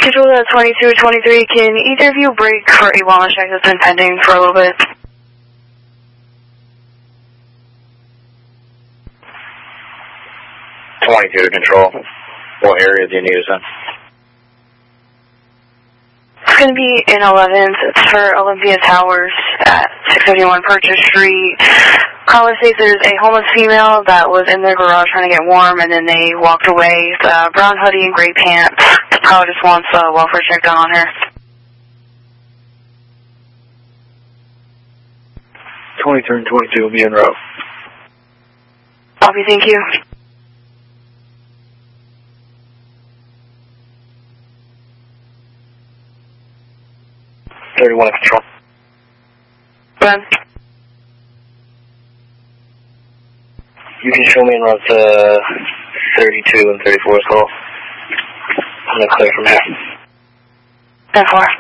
Control that 2223, can either of you break for a wellness check that's been pending for a little bit? To Control. What area do you need us in? It's going to be in 11th. It's for Olympia Towers at 671 Purchase Street. Caller states there's a homeless female that was in their garage trying to get warm, and then they walked away. Brown hoodie and gray pants. The caller just wants a welfare check done on her. 23 and 22 will be en route. Copy, thank you. Control. Run. You can show me en route to 32 and 34 as well. I'm going to clear from here. 10-4.